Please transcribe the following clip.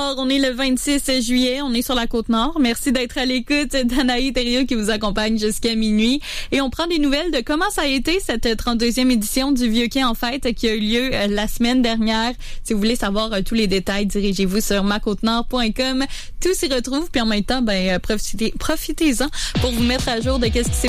Côte-Nord. On est le 26 juillet. On est sur la Côte-Nord. Merci d'être à l'écoute d'Anaï Thériault qui vous accompagne jusqu'à minuit. Et on prend des nouvelles de comment ça a été cette 32e édition du Vieux-Quai en fête qui a eu lieu la semaine dernière. Si vous voulez savoir tous les détails, dirigez-vous sur macôtenord.com. Tout s'y retrouve. Puis en même temps, profitez-en pour vous mettre à jour de qu'est-ce qui s'est